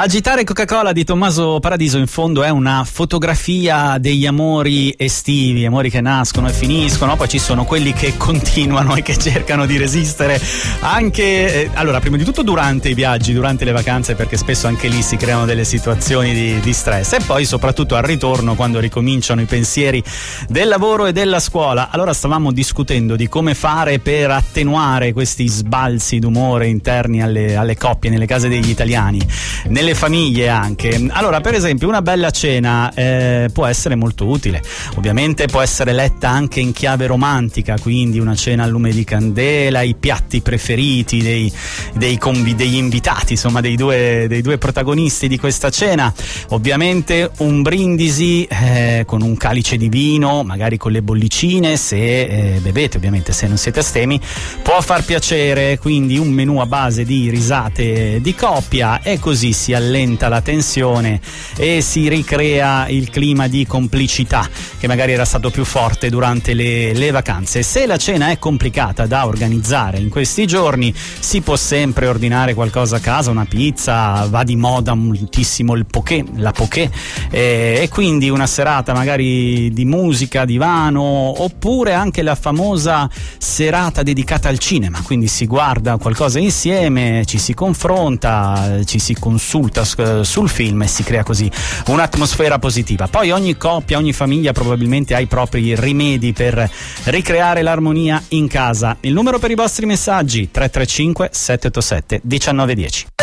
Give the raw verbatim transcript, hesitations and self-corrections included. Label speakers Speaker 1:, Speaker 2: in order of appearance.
Speaker 1: Agitare Coca-Cola di Tommaso Paradiso in fondo è una fotografia degli amori estivi, amori che nascono e finiscono, poi ci sono quelli che continuano e che cercano di resistere anche, eh, allora prima di tutto durante i viaggi, durante le vacanze, perché spesso anche lì si creano delle situazioni di, di stress, e poi soprattutto al ritorno quando ricominciano i pensieri del lavoro e della scuola. Allora stavamo discutendo di come fare per attenuare questi sbalzi d'umore interni alle, alle coppie, nelle case degli italiani, nelle famiglie anche. Allora, per esempio, una bella cena eh, può essere molto utile. Ovviamente può essere letta anche in chiave romantica, quindi una cena a lume di candela, i piatti preferiti dei, dei convi, degli invitati, insomma dei due, dei due protagonisti di questa cena. Ovviamente un brindisi eh, con un calice di vino, magari con le bollicine, se eh, bevete, ovviamente, se non siete astemi, può far piacere. Quindi un menù a base di risate di coppia, e così si allenta la tensione e si ricrea il clima di complicità che magari era stato più forte durante le, le vacanze. Se la cena è complicata da organizzare in questi giorni, si può sempre ordinare qualcosa a casa, una pizza, va di moda moltissimo il poké, la poké, eh, e quindi una serata magari di musica, divano, oppure anche la famosa serata dedicata al cinema, quindi si guarda qualcosa insieme, ci si confronta, ci si consulta sul film e si crea così un'atmosfera positiva. Poi ogni coppia, ogni famiglia probabilmente ha i propri rimedi per ricreare l'armonia in casa. Il numero per i vostri messaggi tre tre cinque sette otto sette uno nove uno zero.